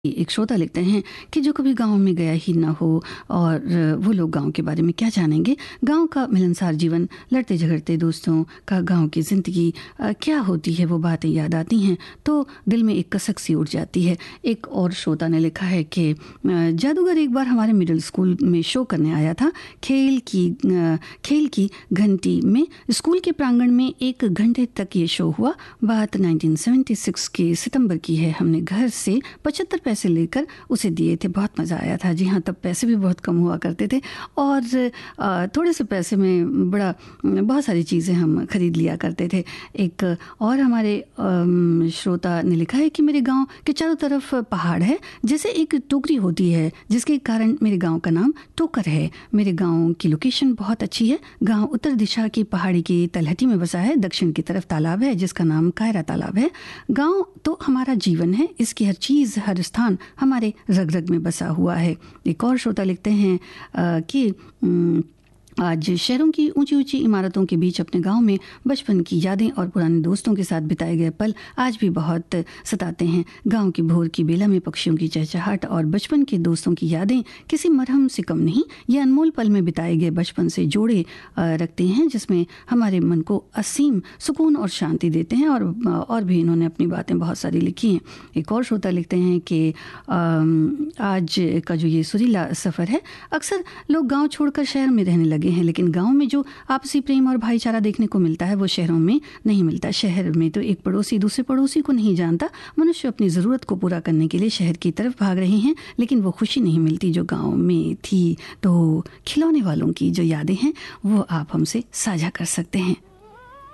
एक श्रोता लिखते हैं कि जो कभी गांव में गया ही ना हो और वो लोग गांव के बारे में क्या जानेंगे। गांव का मिलनसार जीवन, लड़ते झगड़ते दोस्तों का गांव की ज़िंदगी क्या होती है, वो बातें याद आती हैं तो दिल में एक कसक सी उठ जाती है। एक और श्रोता ने लिखा है कि जादूगर एक बार हमारे मिडिल स्कूल में शो करने आया था। खेल की घंटी में स्कूल के प्रांगण में 1 घंटे तक ये शो हुआ। बात 1976 के सितंबर की है। हमने घर से 75 पैसे लेकर उसे दिए थे। बहुत मज़ा आया था। जी हाँ, तब पैसे भी बहुत कम हुआ करते थे और थोड़े से पैसे में बहुत सारी चीज़ें हम खरीद लिया करते थे। एक और हमारे श्रोता ने लिखा है कि मेरे गांव के चारों तरफ पहाड़ है, जैसे एक टोकरी होती है, जिसके कारण मेरे गांव का नाम टोकर है। मेरे गांव की लोकेशन बहुत अच्छी है। गांव उत्तर दिशा की पहाड़ी की तलहटी में बसा है। दक्षिण की तरफ तालाब है जिसका नाम कायरा तालाब है। गांव तो हमारा जीवन है, इसकी हर चीज़, हर स्थान हमारे रग रग में बसा हुआ है। एक और श्रोता लिखते हैं कि आज शहरों की ऊंची ऊंची इमारतों के बीच अपने गांव में बचपन की यादें और पुराने दोस्तों के साथ बिताए गए पल आज भी बहुत सताते हैं। गांव की भोर की बेला में पक्षियों की चहचहाट और बचपन के दोस्तों की यादें किसी मरहम से कम नहीं। ये अनमोल पल में बिताए गए बचपन से जोड़े रखते हैं, जिसमें हमारे मन को असीम सुकून और शांति देते हैं। और भी इन्होंने अपनी बातें बहुत सारी लिखी हैं। एक और श्रोता लिखते हैं कि आज का जो ये सुरीला सफ़र है, अक्सर लोग गाँव छोड़कर शहर में रहने लगे हैं, लेकिन गांव में जो आपसी प्रेम और भाईचारा देखने को मिलता है वो शहरों में नहीं मिलता। शहर में तो एक पड़ोसी दूसरे पड़ोसी को नहीं जानता। मनुष्य अपनी ज़रूरत को पूरा करने के लिए शहर की तरफ भाग रहे हैं, लेकिन वो खुशी नहीं मिलती जो गांव में थी। तो खिलौने वालों की जो यादें हैं वो आप हमसे साझा कर सकते हैं।